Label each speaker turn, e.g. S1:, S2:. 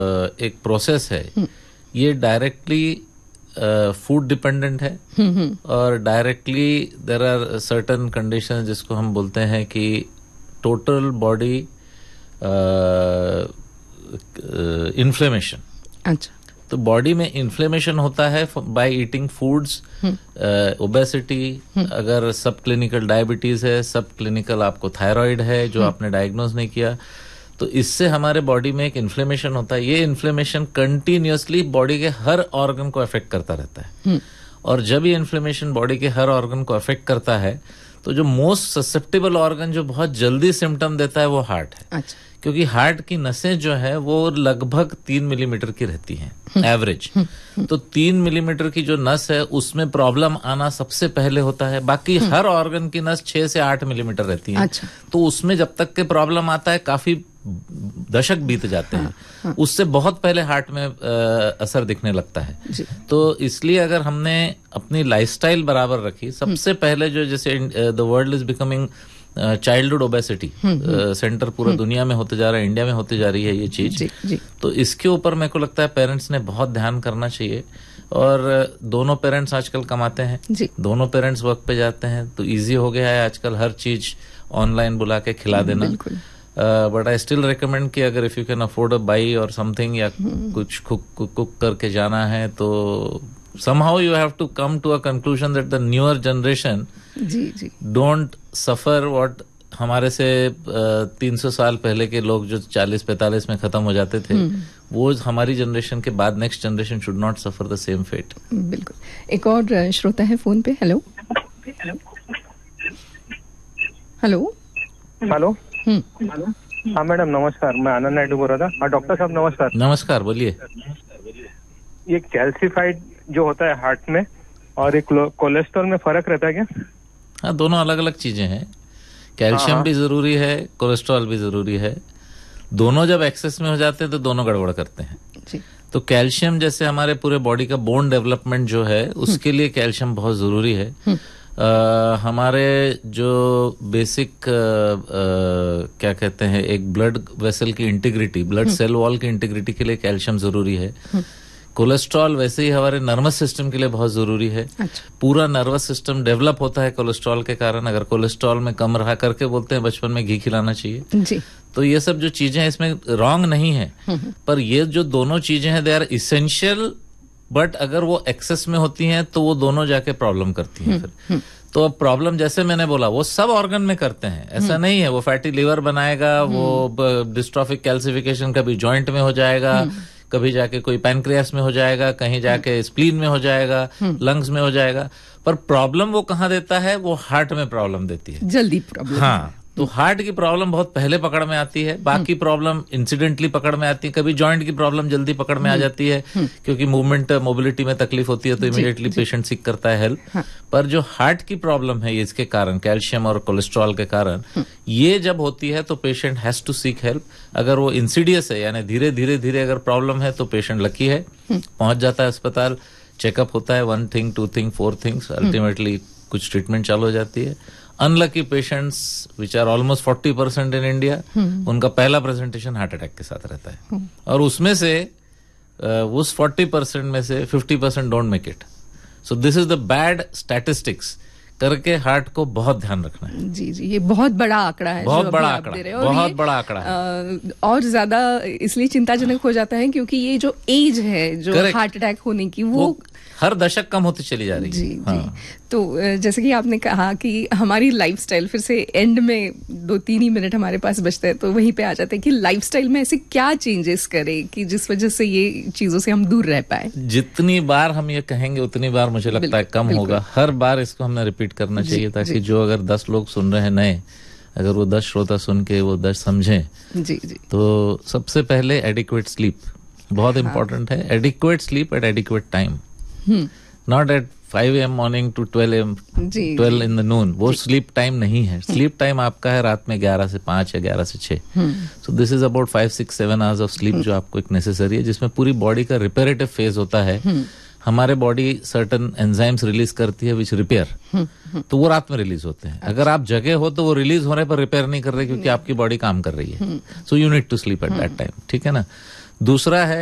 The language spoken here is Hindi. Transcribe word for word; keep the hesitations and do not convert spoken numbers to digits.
S1: एक प्रोसेस है, ये डायरेक्टली फूड डिपेंडेंट है और directly there are certain condition जिसको हम बोलते हैं कि टोटल बॉडी इन्फ्लेमेशन।
S2: अच्छा,
S1: तो बॉडी में इन्फ्लेमेशन होता है बाय ईटिंग फूड्स, ओबेसिटी, अगर सब क्लिनिकल डायबिटीज है, सब क्लिनिकल आपको थायराइड है जो आपने डायग्नोज नहीं किया, तो इससे हमारे बॉडी में एक इन्फ्लेमेशन होता है। ये इन्फ्लेमेशन कंटिन्यूअसली बॉडी के हर ऑर्गन को अफेक्ट करता रहता है और जब ये इन्फ्लेमेशन बॉडी के हर ऑर्गन को अफेक्ट करता है तो जो मोस्ट ससेप्टेबल ऑर्गन जो बहुत जल्दी सिम्टम देता है वो हार्ट है।
S2: अच्छा,
S1: क्योंकि हार्ट की नसें जो है वो लगभग तीन मिलीमीटर की रहती हैं एवरेज। तो तीन मिलीमीटर की जो नस है उसमें प्रॉब्लम आना सबसे पहले होता है। बाकी हर ऑर्गन की नस छह से आठ मिलीमीटर रहती है।
S2: अच्छा।
S1: तो उसमें जब तक के प्रॉब्लम आता है काफी दशक बीत जाते हैं। हाँ, हाँ। उससे बहुत पहले हार्ट में आ, असर दिखने लगता है। तो इसलिए अगर हमने अपनी लाइफस्टाइल बराबर रखी, सबसे पहले जो जैसे the world is becoming childhood obesity centre पूरा दुनिया में होते जा रहा है, इंडिया में होती जा रही है ये चीज।
S2: जी, जी।
S1: तो इसके ऊपर मेरे को लगता है पेरेंट्स ने बहुत ध्यान करना चाहिए। और दोनों पेरेंट्स आजकल कमाते हैं, दोनों पेरेंट्स वर्क पे जाते हैं, तो इजी हो गया है आजकल हर चीज ऑनलाइन बुला के खिला देना। बट आई स्टिल रिकमेंड कि अगर if you can afford a by और समथिंग या कुछ कुक कुक करके जाना है तो somehow you have to come to a conclusion that the newer generation
S2: ji ji
S1: don't suffer what हमारे से तीन सौ साल पहले के लोग जो चालीस पैंतालीस में खत्म हो जाते थे, वो हमारी जनरेशन के बाद next generation should not suffer the same fate.
S2: बिल्कुल। एक और श्रोता है फोन पे। हेलो हेलो
S3: हेलो हाँ मैडम नमस्कार, मैं आनंद नायडू बोल रहा था। हाँ डॉक्टर साहब नमस्कार।
S1: नमस्कार, बोलिए।
S3: ये कैल्सिफाइड जो होता है हार्ट में और एक कोलेस्ट्रॉल में फर्क रहता है क्या?
S1: हाँ, दोनों अलग अलग चीजें हैं। कैल्शियम हाँ, भी जरूरी है, कोलेस्ट्रॉल भी जरूरी है। दोनों जब एक्सेस में हो जाते हैं तो दोनों गड़बड़ करते हैं जी। तो कैल्शियम जैसे हमारे पूरे बॉडी का बोन डेवलपमेंट जो है उसके लिए कैल्शियम बहुत जरूरी है। आ, हमारे जो बेसिक क्या कहते हैं एक ब्लड वेसल की इंटीग्रिटी, ब्लड सेल वॉल की इंटीग्रिटी के लिए कैल्शियम जरूरी है। कोलेस्ट्रॉल वैसे ही हमारे नर्वस सिस्टम के लिए बहुत जरूरी है। अच्छा। पूरा नर्वस सिस्टम डेवलप होता है कोलेस्ट्रॉल के कारण। अगर कोलेस्ट्रॉल में कम रहा करके बोलते हैं बचपन में घी खिलाना चाहिए जी। तो ये सब जो चीजें हैं इसमें रॉन्ग नहीं है, पर ये जो दोनों चीजें हैं दे आर इसेंशियल, बट अगर वो एक्सेस में होती हैं तो वो दोनों जाके प्रॉब्लम करती हैं फिर। तो अब प्रॉब्लम जैसे मैंने बोला वो सब ऑर्गन में करते हैं, ऐसा नहीं है। वो फैटी लिवर बनाएगा, वो डिस्ट्रॉफिक कैल्सिफिकेशन कभी जॉइंट में हो जाएगा, कभी जाके कोई पैनक्रियास में हो जाएगा, कहीं जाके स्प्लीन में हो जाएगा, लंग्स में हो जाएगा। पर प्रॉब्लम वो कहाँ देता है? वो हार्ट में प्रॉब्लम देती है,
S2: जल्दी प्रॉब्लम।
S1: हाँ, तो हार्ट की प्रॉब्लम बहुत पहले पकड़ में आती है, बाकी प्रॉब्लम इंसिडेंटली पकड़ में आती है। कभी जॉइंट की प्रॉब्लम जल्दी पकड़ में आ जाती है क्योंकि मूवमेंट मोबिलिटी में तकलीफ होती है तो इमीडिएटली पेशेंट सीख करता है हेल्प। हाँ। पर जो हार्ट की प्रॉब्लम है इसके कारण, कैल्शियम और कोलेस्ट्रॉल के कारण, ये जब होती है तो patient has to seek help. अगर वो इंसिडियस है यानी धीरे धीरे धीरे अगर प्रॉब्लम है तो पेशेंट लकी है, पहुंच जाता है अस्पताल, चेकअप होता है, one thing to thing four things, ultimately कुछ ट्रीटमेंट चालू हो जाती है। Unlucky patients which are almost forty percent in India, उनका पहला प्रेजेंटेशन हार्ट अटैक के साथ रहता है और उसमें से उस फोर्टी परसेंट में से fifty percent don't make it. So this is the bad statistics करके हार्ट को बहुत ध्यान रखना है।
S2: जी जी, ये बहुत बड़ा आंकड़ा है,
S1: बहुत बड़ा आंकड़ा है, बहुत बड़ा आंकड़ा है।
S2: और ज्यादा इसलिए चिंताजनक हो जाता है क्योंकि ये जो एज है जो हार्ट अटैक होने की वो, वो
S1: हर दशक कम होती चली जा रही है।
S2: जी हाँ। जी, तो जैसे कि आपने कहा कि हमारी लाइफस्टाइल, फिर से एंड में दो तीन ही मिनट हमारे पास बचते हैं तो वहीं पे आ जाते हैं कि लाइफस्टाइल में ऐसे क्या चेंजेस करें कि जिस वजह से ये चीजों से हम दूर रह पाए।
S1: जितनी बार हम ये कहेंगे उतनी बार मुझे लगता है कम होगा। हर बार इसको हमने रिपीट करना चाहिए ताकि जो अगर दस लोग सुन रहे हैं नए, अगर वो दस श्रोता सुन के वो दस समझें जी जी। तो सबसे पहले एडिक्वेट स्लीप बहुत इंपॉर्टेंट है। Adequate sleep at adequate time, not at five A M morning to twelve A M twelve in the नून। वो स्लीप टाइम नहीं है। स्लीप टाइम आपका है रात में ग्यारह से पांच या ग्यारह से छह। So this is about five six seven hours of sleep जो आपको एक नेसेसरी है, जिसमें पूरी बॉडी का रिपेरेटिव फेज होता है। हमारे बॉडी सर्टन एंजाइम्स रिलीज करती है विच रिपेयर, तो वो रात में रिलीज होते हैं। अगर आप जगह हो तो वो रिलीज होने पर रिपेयर नहीं कर रहे क्योंकि आपकी बॉडी काम कर रही है। So you need to sleep at that time, ठीक है ना। दूसरा है